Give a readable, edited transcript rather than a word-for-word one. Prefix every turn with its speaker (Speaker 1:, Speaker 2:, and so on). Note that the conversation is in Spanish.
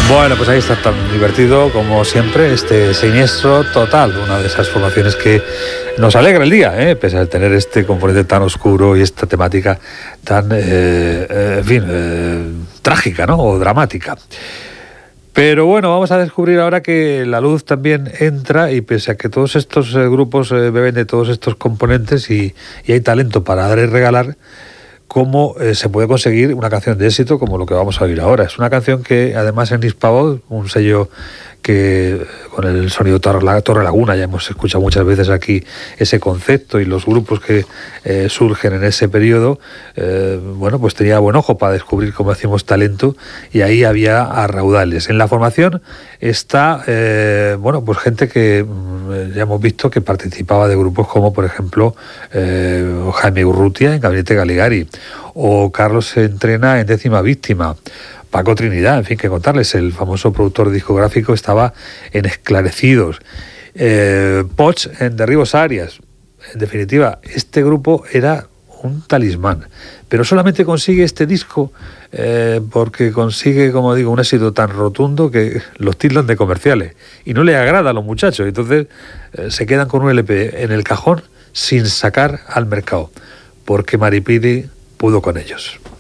Speaker 1: Bueno, pues ahí está, tan divertido como siempre este Siniestro Total, una de esas formaciones que nos alegra el día, pese a tener este componente tan oscuro y esta temática tan, trágica, ¿no? O dramática. Pero bueno, vamos a descubrir ahora que la luz también entra, y pese a que todos estos grupos beben de todos estos componentes y hay talento para dar y regalar, cómo se puede conseguir una canción de éxito como lo que vamos a oír ahora. Es una canción que además en Hispavox, un sello que con el sonido Torre Laguna, ya hemos escuchado muchas veces aquí ese concepto y los grupos que surgen en ese periodo, bueno, pues tenía buen ojo para descubrir, como decimos, talento, y ahí había a raudales. En la formación está, bueno, pues gente que ya hemos visto que participaba de grupos como, por ejemplo, Jaime Urrutia en Gabinete Caligari, o Carlos Entrena en Décima Víctima, Paco Trinidad, en fin, que contarles, el famoso productor discográfico estaba en Esclarecidos, Poch en Derribos Arias. En definitiva, este grupo era un talismán, pero solamente consigue este disco porque consigue, como digo, un éxito tan rotundo que los tildan de comerciales y no le agrada a los muchachos. Entonces se quedan con un LP en el cajón sin sacar al mercado, porque Maripili pudo con ellos.